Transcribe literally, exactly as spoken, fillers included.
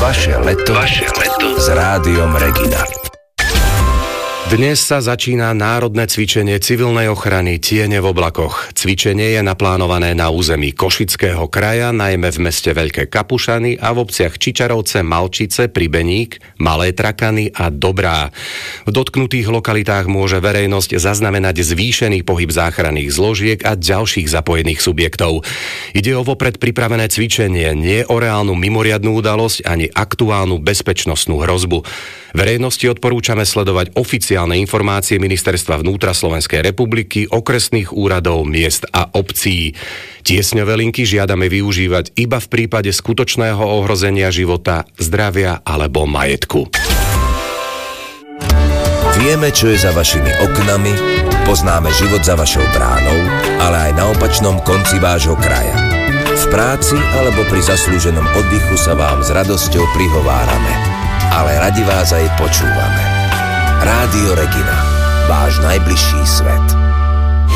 Vaše leto, Vaše leto s Rádiom Regina. Dnes sa začína národné cvičenie civilnej ochrany Tiene v oblakoch. Cvičenie je naplánované na území Košického kraja, najmä v meste Veľké Kapušany a v obciach Čičarovce, Malčice, Pribeník, Malé Trakany a Dobrá. V dotknutých lokalitách môže verejnosť zaznamenať zvýšený pohyb záchranných zložiek a ďalších zapojených subjektov. Ide o vopred pripravené cvičenie, nie o reálnu mimoriadnu udalosť ani aktuálnu bezpečnostnú hrozbu. Verejnosti odporúčame sledovať oficiálne informácie Ministerstva vnútra Slovenskej republiky, okresných úradov, miest a obcí. Tiesňové linky žiadame využívať iba v prípade skutočného ohrozenia života, zdravia alebo majetku. Vieme, čo je za vašimi oknami, poznáme život za vašou bránou, ale aj na opačnom konci vášho kraja. V práci alebo pri zaslúženom oddychu sa vám s radosťou prihovárame. Ale radi vás aj počúvame. Rádio Regina, váš najbližší svet.